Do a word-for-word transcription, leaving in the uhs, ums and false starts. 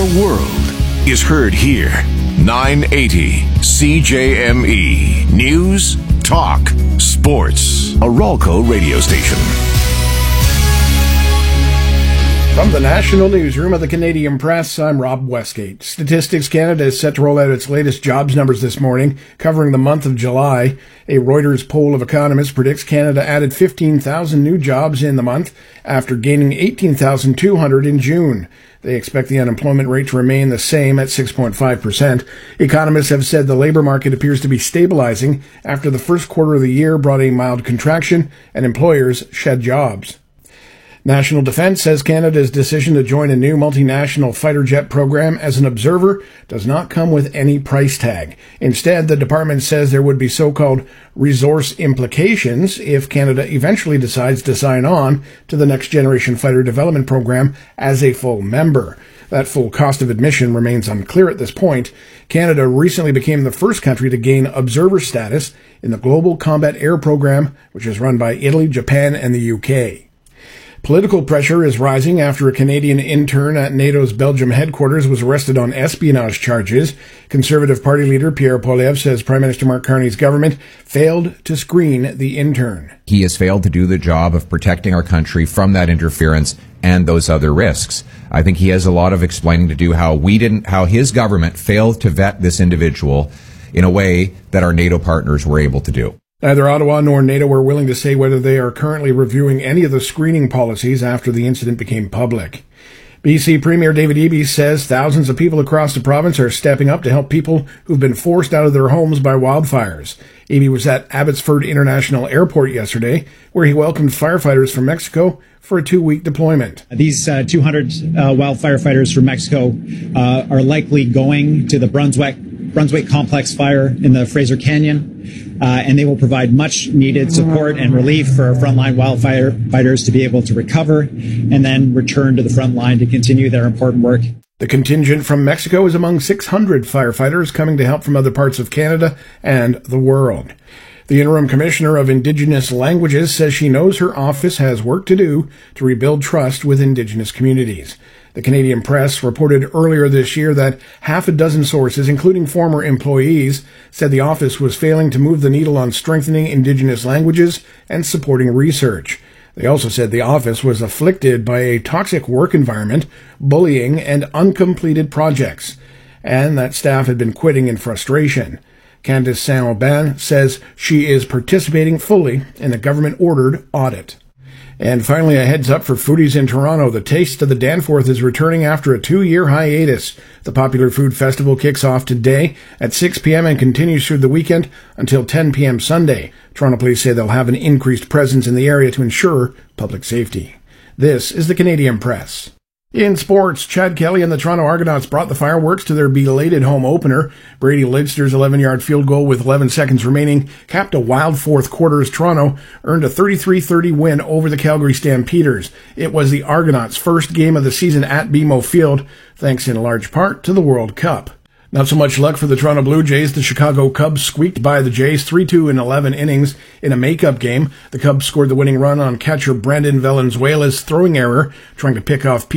the world is heard here. nine eighty C J M E. News, talk, sports. A Ralco radio station. From the National Newsroom of the Canadian Press, I'm Rob Westgate. Statistics Canada is set to roll out its latest jobs numbers this morning, covering the month of July. A Reuters poll of economists predicts Canada added fifteen thousand new jobs in the month after gaining eighteen thousand two hundred in June. They expect the unemployment rate to remain the same at six point five percent. Economists have said the labor market appears to be stabilizing after the first quarter of the year brought a mild contraction and employers shed jobs. National Defence says Canada's decision to join a new multinational fighter jet program as an observer does not come with any price tag. Instead, the department says there would be so-called resource implications if Canada eventually decides to sign on to the Next Generation Fighter Development Program as a full member. That full cost of admission remains unclear at this point. Canada recently became the first country to gain observer status in the Global Combat Air Program, which is run by Italy, Japan, and the U K. Political pressure is rising after a Canadian intern at NATO's Belgium headquarters was arrested on espionage charges. Conservative Party leader Pierre Poilievre says Prime Minister Mark Carney's government failed to screen the intern. He has failed to do the job of protecting our country from that interference and those other risks. I think he has a lot of explaining to do how we didn't, how his government failed to vet this individual in a way that our NATO partners were able to do. Neither Ottawa nor NATO were willing to say whether they are currently reviewing any of the screening policies after the incident became public. B C Premier David Eby says thousands of people across the province are stepping up to help people who've been forced out of their homes by wildfires. Eby was at Abbotsford International Airport yesterday, where he welcomed firefighters from Mexico for a two-week deployment. These uh, two hundred uh, wildfire fighters from Mexico uh, are likely going to the Brunswick Brunswick Complex fire in the Fraser Canyon, uh, and they will provide much needed support and relief for our frontline wildfire fighters to be able to recover and then return to the front line to continue their important work. The contingent from Mexico is among six hundred firefighters coming to help from other parts of Canada and the world. The interim commissioner of Indigenous Languages says she knows her office has work to do to rebuild trust with Indigenous communities. The Canadian Press reported earlier this year that half a dozen sources, including former employees, said the office was failing to move the needle on strengthening Indigenous languages and supporting research. They also said the office was afflicted by a toxic work environment, bullying, and uncompleted projects, and that staff had been quitting in frustration. Candice Saint-Aubin says she is participating fully in a government-ordered audit. And finally, a heads up for foodies in Toronto. The Taste of the Danforth is returning after a two-year hiatus. The popular food festival kicks off today at six p.m. and continues through the weekend until ten p.m. Sunday. Toronto police say they'll have an increased presence in the area to ensure public safety. This is the Canadian Press. In sports, Chad Kelly and the Toronto Argonauts brought the fireworks to their belated home opener. Brady Lidster's eleven-yard field goal with eleven seconds remaining capped a wild fourth quarter as Toronto earned a thirty-three thirty win over the Calgary Stampeders. It was the Argonauts' first game of the season at B M O Field, thanks in large part to the World Cup. Not so much luck for the Toronto Blue Jays. The Chicago Cubs squeaked by the Jays three two in eleven innings in a makeup game. The Cubs scored the winning run on catcher Brandon Valenzuela's throwing error, trying to pick off